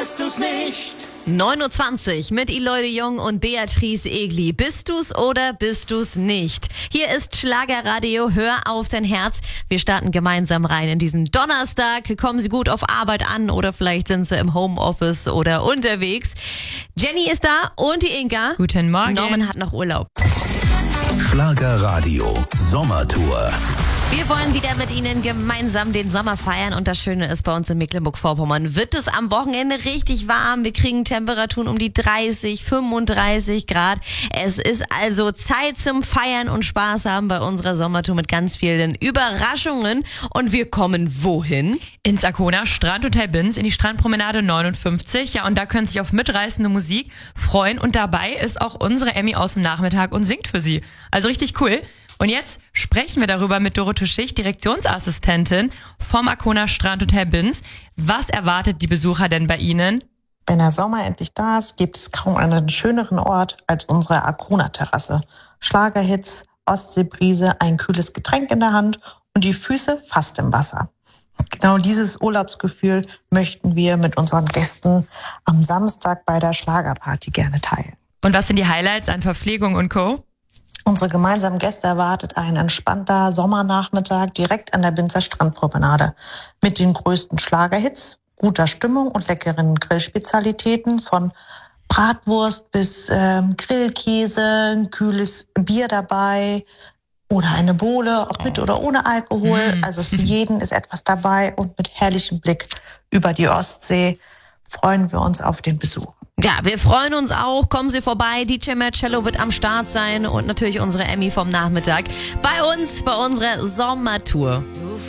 bist du's nicht. 29 mit Eloy de Jong und Beatrice Egli. Bist du's oder bist du's nicht? Hier ist Schlagerradio, hör auf dein Herz. Wir starten gemeinsam rein in diesen Donnerstag. Kommen Sie gut auf Arbeit an oder vielleicht sind Sie im Homeoffice oder unterwegs. Jenny ist da und die Inka. Guten Morgen. Norman hat noch Urlaub. Schlagerradio Sommertour. Wir wollen wieder mit Ihnen gemeinsam den Sommer feiern und das Schöne ist, bei uns in Mecklenburg-Vorpommern wird es am Wochenende richtig warm. Wir kriegen Temperaturen um die 30, 35 Grad. Es ist also Zeit zum Feiern und Spaß haben bei unserer Sommertour mit ganz vielen Überraschungen. Und wir kommen wohin? Ins Arkona Strandhotel Binz in die Strandpromenade 59. Ja, und da können Sie sich auf mitreißende Musik freuen. Und dabei ist auch unsere Emmy aus dem Nachmittag und singt für Sie. Also richtig cool. Und jetzt sprechen wir darüber mit Dorothee Schicht, Direktionsassistentin vom Arkona Strandhotel Binz. Was erwartet die Besucher denn bei Ihnen? Wenn der Sommer endlich da ist, gibt es kaum einen schöneren Ort als unsere Arkona-Terrasse. Schlagerhits, Ostseebrise, ein kühles Getränk in der Hand und die Füße fast im Wasser. Genau dieses Urlaubsgefühl möchten wir mit unseren Gästen am Samstag bei der Schlagerparty gerne teilen. Und was sind die Highlights an Verpflegung und Co.? Unsere gemeinsamen Gäste erwartet ein entspannter Sommernachmittag direkt an der Binzer Strandpromenade mit den größten Schlagerhits, guter Stimmung und leckeren Grillspezialitäten von Bratwurst bis Grillkäse, ein kühles Bier dabei oder eine Bowle, ob mit oder ohne Alkohol. Also für jeden ist etwas dabei und mit herrlichem Blick über die Ostsee freuen wir uns auf den Besuch. Ja, wir freuen uns auch. Kommen Sie vorbei. DJ Marcello wird am Start sein und natürlich unsere Emmy vom Nachmittag bei uns, bei unserer Sommertour.